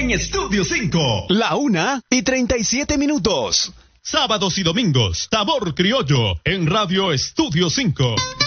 en Estudio 5. La 1:37. Sábados y domingos, Sabor Criollo en Radio Estudio 5.